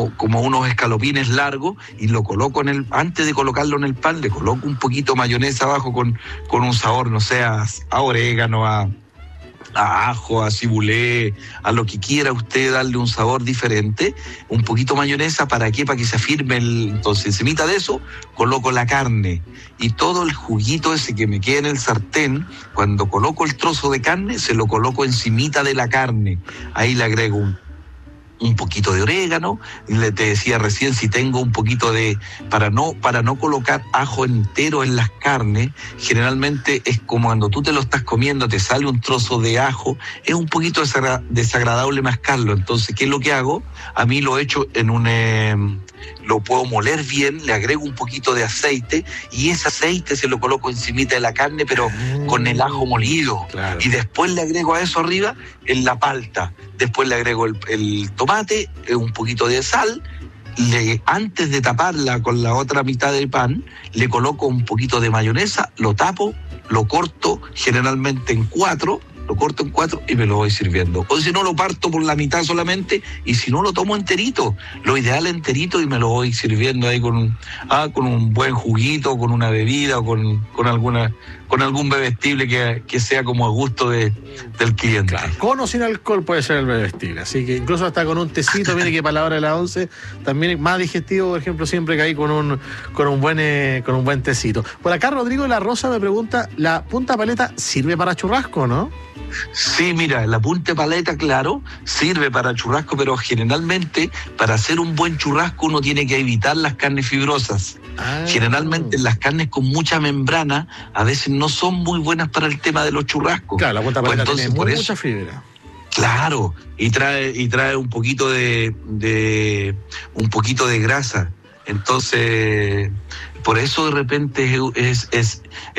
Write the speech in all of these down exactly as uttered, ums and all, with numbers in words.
como, como unos escalopines largos y lo coloco en el, antes de colocarlo en el pan, le coloco un poquito mayonesa abajo con, con un sabor, no sé, a, a orégano, a, a ajo, a cibulé, a lo que quiera usted darle un sabor diferente, un poquito mayonesa, ¿para qué? Para que se afirme el, entonces encimita de eso coloco la carne y todo el juguito ese que me queda en el sartén, cuando coloco el trozo de carne, se lo coloco encimita de la carne, ahí le agrego un un poquito de orégano, le te decía recién si tengo un poquito de, para no, para no colocar ajo entero en las carnes, generalmente es como cuando tú te lo estás comiendo, te sale un trozo de ajo, es un poquito desagra- desagradable mascarlo, entonces, ¿qué es lo que hago? A mí lo echo en un, eh, lo puedo moler bien, le agrego un poquito de aceite y ese aceite se lo coloco encimita de la carne, pero mm, con el ajo molido, claro. Y después le agrego a eso arriba en la palta, después le agrego el, el tomate, un poquito de sal, le, antes de taparla con la otra mitad del pan, le coloco un poquito de mayonesa, lo tapo, lo corto generalmente en cuatro, lo corto en cuatro y me lo voy sirviendo. O si no, lo parto por la mitad solamente y si no, lo tomo enterito. Lo ideal enterito y me lo voy sirviendo ahí con un, ah, con un buen juguito, con una bebida o con, con alguna con algún bebestible que, que sea como a gusto de, del cliente. Claro, con o sin alcohol puede ser el bebestible, así que incluso hasta con un tecito, mire que para la hora de las once también es más digestivo, por ejemplo, siempre que hay con un con un buen eh, con un buen tecito. Por acá Rodrigo La Rosa me pregunta, ¿la punta paleta sirve para churrasco, no? Sí, mira, la punta paleta, claro, sirve para churrasco, pero generalmente para hacer un buen churrasco uno tiene que evitar las carnes fibrosas. Ah. Generalmente las carnes con mucha membrana a veces no son muy buenas para el tema de los churrascos. Claro, la punta paleta pues tiene muy, eso, mucha fibra. Claro, y trae y trae un poquito de, de un poquito de grasa. Entonces, por eso de repente es, es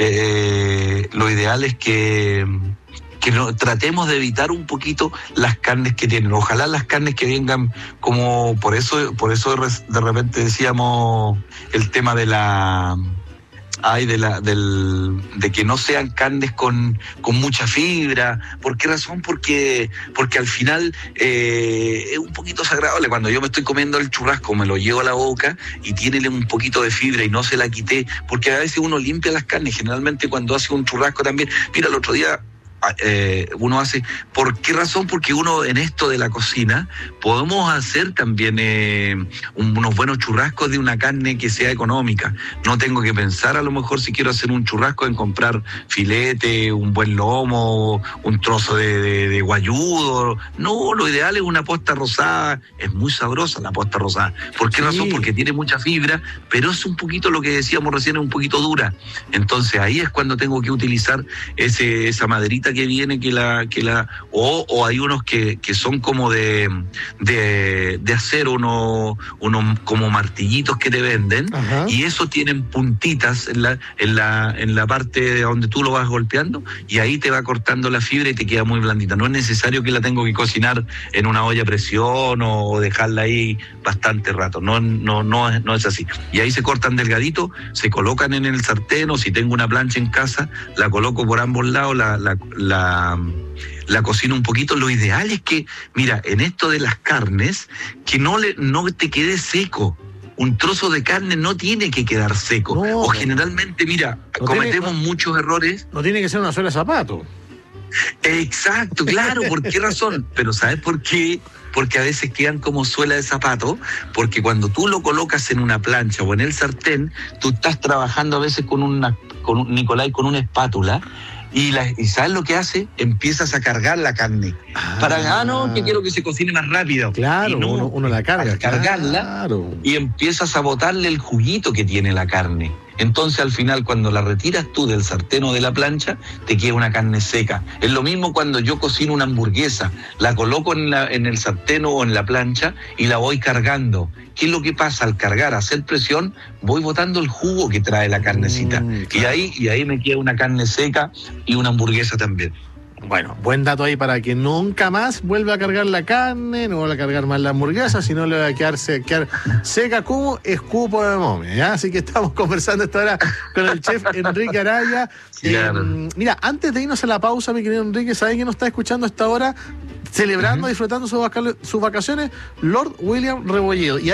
eh, lo ideal es que que no, tratemos de evitar un poquito las carnes que tienen. Ojalá las carnes que vengan como, por eso, por eso de repente decíamos el tema de la, ay, de la, del, de que no sean carnes con, con mucha fibra. ¿Por qué razón? Porque, porque al final eh, es un poquito desagradable. Cuando yo me estoy comiendo el churrasco, me lo llevo a la boca y tiene un poquito de fibra y no se la quité, porque a veces uno limpia las carnes. Generalmente cuando hace un churrasco también, mira, el otro día Eh, uno hace, ¿por qué razón? Porque uno en esto de la cocina podemos hacer también eh, un, unos buenos churrascos de una carne que sea económica. No tengo que pensar a lo mejor si quiero hacer un churrasco en comprar filete, un buen lomo, un trozo de, de, de guayudo. No, lo ideal es una posta rosada. Es muy sabrosa la posta rosada. ¿Por qué sí. razón? Porque tiene mucha fibra, pero es un poquito lo que decíamos recién, es un poquito dura. Entonces ahí es cuando tengo que utilizar ese, esa maderita que viene que la que la o, o hay unos que, que son como de de, de acero, unos unos como martillitos que te venden. Ajá. Y eso tienen puntitas en la en la en la parte donde tú lo vas golpeando y ahí te va cortando la fibra y te queda muy blandita. No es necesario que la tengo que cocinar en una olla a presión o dejarla ahí bastante rato. No no no es, no es así. Y ahí se cortan delgadito, se colocan en el sartén o si tengo una plancha en casa la coloco por ambos lados, la, la La, la cocino un poquito. Lo ideal es que, mira, en esto de las carnes, que no, le, no te quede seco. Un trozo de carne no tiene que quedar seco. No, o generalmente, mira, no cometemos tiene, muchos errores. No tiene que ser una suela de zapato. Exacto, claro, ¿por qué razón? Pero ¿sabes por qué? Porque a veces quedan como suela de zapato, porque cuando tú lo colocas en una plancha o en el sartén, tú estás trabajando a veces con una, con un, Nicolai, con una espátula. Y, la, y ¿sabes lo que hace? Empiezas a cargar la carne. Ah, Para, ah, no, que quiero que se cocine más rápido. Claro, y no, uno, uno la carga. Al cargarla, claro. Y empiezas a botarle el juguito que tiene la carne. Entonces, al final, cuando la retiras tú del sartén o de la plancha, te queda una carne seca. Es lo mismo cuando yo cocino una hamburguesa. La coloco en, la, en el sartén o en la plancha y la voy cargando. ¿Qué es lo que pasa? Al cargar, hacer presión, voy botando el jugo que trae la carnecita. Mm, claro. Y ahí, y ahí me queda una carne seca y una hamburguesa también. Bueno, buen dato ahí para que nunca más vuelva a cargar la carne, no vuelva a cargar más la hamburguesa, sino le va a quedar, se, quedar seca como escupo de momia, ¿ya? Así que estamos conversando esta hora con el chef Enrique Araya. Claro. Eh, mira, antes de irnos a la pausa, mi querido Enrique, ¿sabes quién nos está escuchando a esta hora? Celebrando, uh-huh. disfrutando sus, vaca- sus vacaciones, Lord William Rebolledo. Y